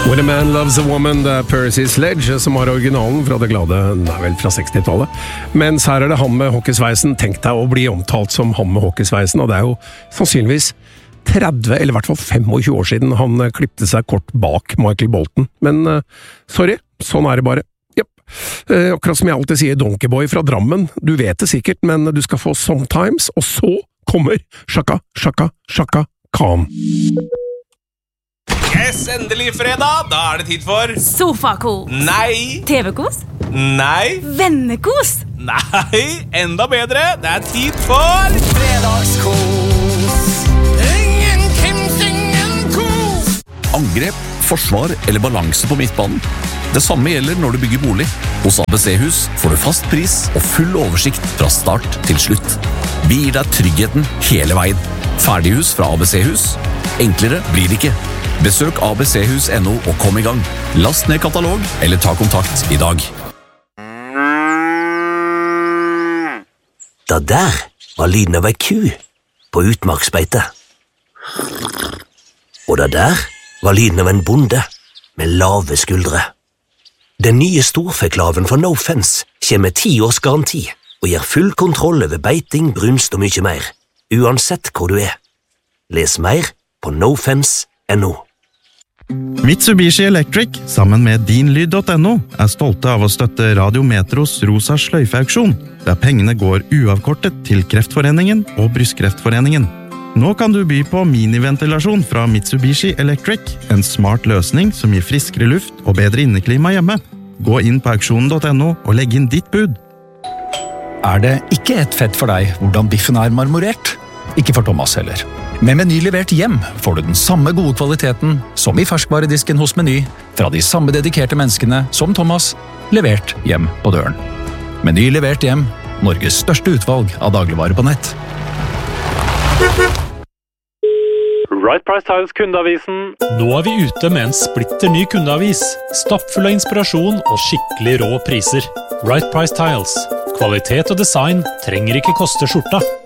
When a man loves a woman, det Percy Sledge som har originalen fra det glade, vel fra 60-tallet. Mens her det han med hockeysveisen. Tenk deg å bli omtalt som han med hockeysveisen, og det jo sannsynligvis 30, eller i hvert fall 25 år siden han klippte seg kort bak Michael Bolton. Men sorry, sånn det bare. Yep. Akkurat som jeg alltid sier Donkeyboy fra Drammen. Du vet det sikkert, men du skal få Sometimes, og så kommer Shaka, Shaka, Shaka Khan. Yes, endelig fredag, da det tid for Sofakos. Nei. TV-kos. Nei. Vennekos. Nei, enda bedre, det tid for Fredagskos. Ingen kos. Angrep, forsvar eller balanse på midtbanen. Det samme gjelder når du bygger bolig. Hos ABC-hus får du fast pris og full oversikt fra start til slutt. Vi gir deg tryggheten hele veien. Ferdighus fra ABC-hus. Enklere blir det ikke. Besøk abchus.no og kom i gang. Last ned katalog eller ta kontakt i dag. Det der var lyden av ei ku på utmarksbeite. Og det der var lyden av en bonde med lave skuldre. Den nye storfeklaven fra No Fence kommer med 10 års garanti og gir full kontroll over beiting, brunst og mye mer, uansett hvor du Les mer på nofence.no. Mitsubishi Electric, sammen med dinlyd.no, stolte av å støtte Radio Metros Rosa sløyfeauksjon, der pengene går uavkortet til Kreftforeningen og Brystkreftforeningen. Nå kan du by på miniventilasjon fra Mitsubishi Electric, en smart løsning som gir friskere luft og bedre inneklima hjemme. Gå inn på auksjonen.no og legg inn ditt bud. Det ikke et fett for deg hvordan biffen marmorert? Ikke for Thomas heller. Med Meny levert hjem får du den samme gode kvaliteten som i ferskvaredisken hos Meny, fra de samme dedikerte menneskene som Thomas, levert hjem på døren. Meny levert hjem, Norges største utvalg av dagligvarer på nett. Right Price Tiles kundeavisen. Nå vi ute med en splitter ny kundeavis, stappfull av inspirasjon og skikkelig rå priser. Right Price Tiles. Kvalitet og design trenger ikke koste skjorta.